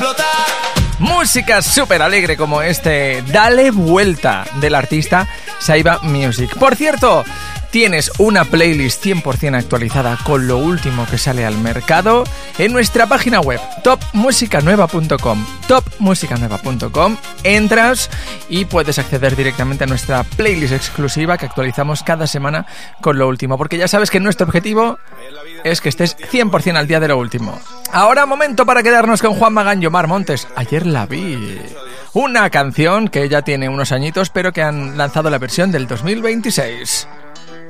Música súper alegre como este Dale Vuelta del artista Saiba Music. Por cierto, tienes una playlist 100% actualizada con lo último que sale al mercado en nuestra página web topmusicanueva.com. topmusicanueva.com. Entras y puedes acceder directamente a nuestra playlist exclusiva que actualizamos cada semana con lo último, porque ya sabes que nuestro objetivo es que estés 100% al día de lo último. Ahora momento para quedarnos con Juan Magán y Omar Montes. Ayer la vi. Una canción que ya tiene unos añitos, pero que han lanzado la versión del 2026.